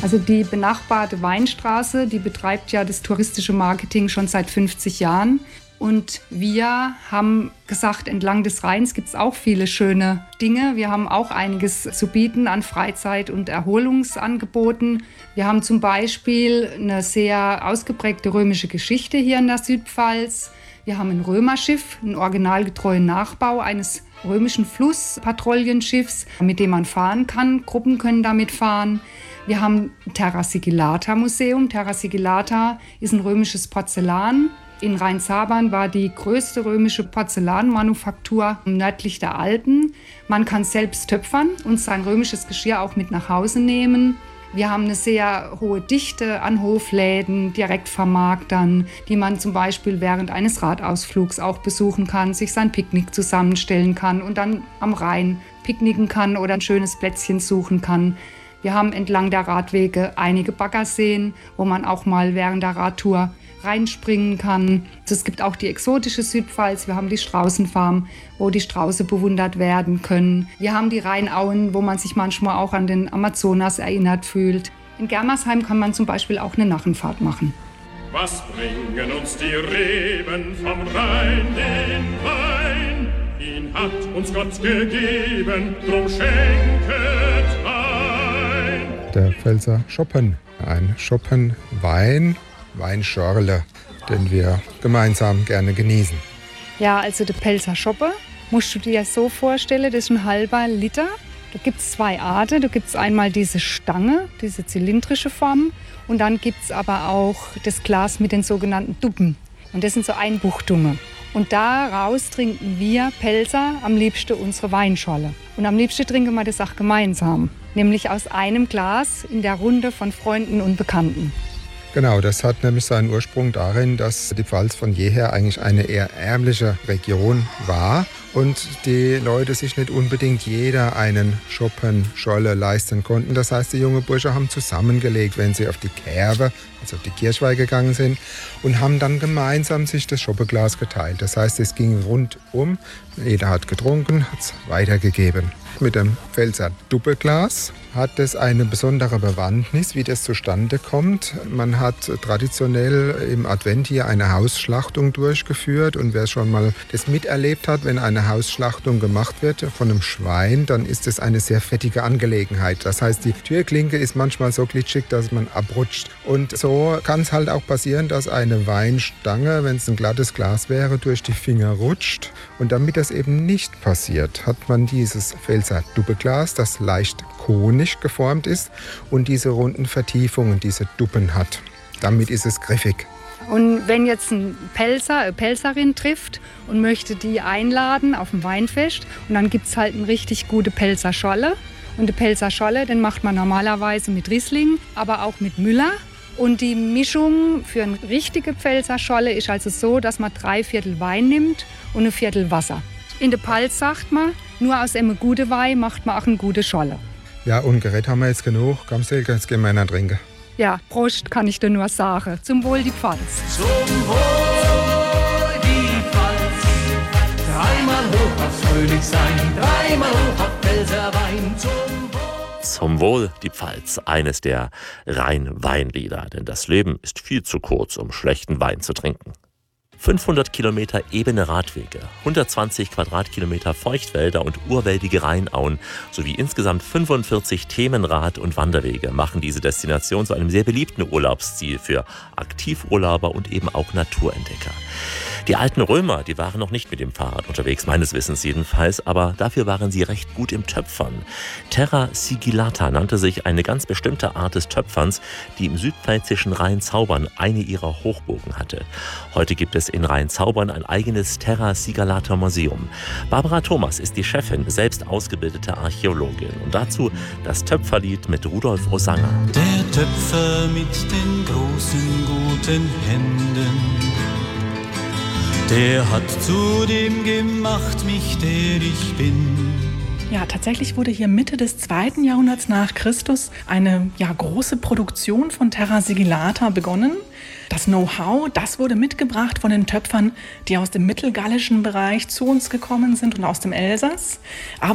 Also die benachbarte Weinstraße, die betreibt ja das touristische Marketing schon seit 50 Jahren. Und wir haben gesagt, entlang des Rheins gibt es auch viele schöne Dinge. Wir haben auch einiges zu bieten an Freizeit- und Erholungsangeboten. Wir haben zum Beispiel eine sehr ausgeprägte römische Geschichte hier in der Südpfalz. Wir haben ein Römerschiff, einen originalgetreuen Nachbau eines römischen Flusspatrouillenschiffs, mit dem man fahren kann. Gruppen können damit fahren. Wir haben ein Terra Sigillata Museum. Terra Sigillata ist ein römisches Porzellan. In Rheinzabern war die größte römische Porzellanmanufaktur nördlich der Alpen. Man kann selbst töpfern und sein römisches Geschirr auch mit nach Hause nehmen. Wir haben eine sehr hohe Dichte an Hofläden, Direktvermarktern, die man zum Beispiel während eines Radausflugs auch besuchen kann, sich sein Picknick zusammenstellen kann und dann am Rhein picknicken kann oder ein schönes Plätzchen suchen kann. Wir haben entlang der Radwege einige Baggerseen, wo man auch mal während der Radtour reinspringen kann. Es gibt auch die exotische Südpfalz. Wir haben die Straußenfarm, wo die Strauße bewundert werden können. Wir haben die Rheinauen, wo man sich manchmal auch an den Amazonas erinnert fühlt. In Germersheim kann man zum Beispiel auch eine Narrenfahrt machen. Was bringen uns die Reben vom Rhein den Wein? Ihn hat uns Gott gegeben, drum schenket ein. Der Pfälzer Schoppen, ein Schoppenwein, Weinschorle, den wir gemeinsam gerne genießen. Ja, also der Pfälzer Schoppe musst du dir so vorstellen, das ist ein halber Liter. Da gibt es zwei Arten. Da gibt es einmal diese Stange, diese zylindrische Form. Und dann gibt es aber auch das Glas mit den sogenannten Duppen. Und das sind so Einbuchtungen. Und daraus trinken wir Pfälzer am liebsten unsere Weinschorle. Und am liebsten trinken wir das auch gemeinsam. Nämlich aus einem Glas in der Runde von Freunden und Bekannten. Genau, das hat nämlich seinen Ursprung darin, dass die Pfalz von jeher eigentlich eine eher ärmliche Region war und die Leute sich nicht unbedingt jeder einen Schoppen-Scholle leisten konnten. Das heißt, die jungen Bursche haben zusammengelegt, wenn sie auf die Kerbe, also auf die Kirchweih gegangen sind und haben dann gemeinsam sich das Schoppeglas geteilt. Das heißt, es ging rundum, jeder hat getrunken, hat es weitergegeben. Mit dem Pfälzer Duppeglas hat es eine besondere Bewandtnis, wie das zustande kommt. Man hat traditionell im Advent hier eine Hausschlachtung durchgeführt und wer schon mal das miterlebt hat, wenn eine Hausschlachtung gemacht wird von einem Schwein, dann ist es eine sehr fettige Angelegenheit. Das heißt, die Türklinke ist manchmal so glitschig, dass man abrutscht. Und so kann es halt auch passieren, dass eine Weinstange, wenn es ein glattes Glas wäre, durch die Finger rutscht. Und damit das eben nicht passiert, hat man dieses Pfälzer Duppeglas, das leicht konisch geformt ist und diese runden Vertiefungen, diese Duppen hat. Damit ist es griffig. Und wenn jetzt ein Pelzer, eine Pelzerin trifft und möchte die einladen auf ein Weinfest und dann gibt es halt eine richtig gute Pelzerscholle. Und die Pelzerscholle, den macht man normalerweise mit Riesling, aber auch mit Müller. Und die Mischung für eine richtige Pelzerscholle ist also so, dass man 3/4 Wein nimmt und 1/4 Wasser. In der Pfalz sagt man, nur aus einem guten Wein macht man auch eine gute Scholle. Ja, und Gerät haben wir jetzt genug. Komm, Silke, jetzt gehen wir einer trinken. Ja, Prost kann ich dir nur sagen. Zum Wohl die Pfalz. Zum Wohl die Pfalz. Dreimal hoch aufs Fröhlichsein, dreimal hoch auf Pfälzer Wein. Zum Wohl die Pfalz, eines der Rhein-Wein-Lieder. Denn das Leben ist viel zu kurz, um schlechten Wein zu trinken. 500 Kilometer ebene Radwege, 120 Quadratkilometer Feuchtwälder und urwäldige Rheinauen sowie insgesamt 45 Themenrad- und Wanderwege machen diese Destination zu einem sehr beliebten Urlaubsziel für Aktivurlauber und eben auch Naturentdecker. Die alten Römer, die waren noch nicht mit dem Fahrrad unterwegs, meines Wissens jedenfalls, aber dafür waren sie recht gut im Töpfern. Terra Sigillata nannte sich eine ganz bestimmte Art des Töpferns, die im südpfälzischen Rheinzaubern eine ihrer Hochburgen hatte. Heute gibt es in Rheinzaubern ein eigenes Terra Sigillata Museum. Barbara Thomas ist die Chefin, selbst ausgebildete Archäologin. Und dazu das Töpferlied mit Rudolf Osanger. Der Töpfer mit den großen guten Händen, der hat zu dem gemacht mich, der ich bin. Ja, tatsächlich wurde hier Mitte des 2. Jahrhunderts nach Christus eine große Produktion von Terra Sigillata begonnen. Das Know-how, das wurde mitgebracht von den Töpfern, die aus dem mittelgallischen Bereich zu uns gekommen sind und aus dem Elsass.